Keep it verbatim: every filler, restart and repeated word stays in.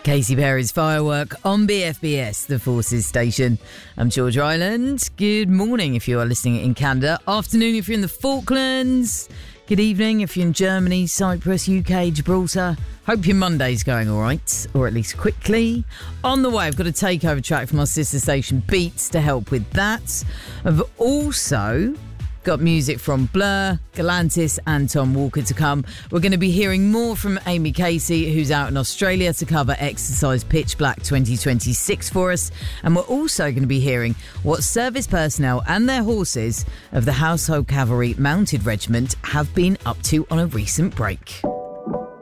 Casey Perry's Firework on B F B S, the Forces station. I'm George Island. Good morning if you are listening in Canada. Afternoon if you're in the Falklands. Good evening if you're in Germany, Cyprus, U K, Gibraltar. Hope your Monday's going all right, or at least quickly. On the way, I've got a takeover track from our sister station Beats to help with that. I've also got music from Blur, Galantis and Tom Walker to come. We're going to be hearing more from Amy Casey, who's out in Australia to cover Exercise Pitch Black twenty twenty-six for us. And we're also going to be hearing what service personnel and their horses of the Household Cavalry Mounted Regiment have been up to on a recent break.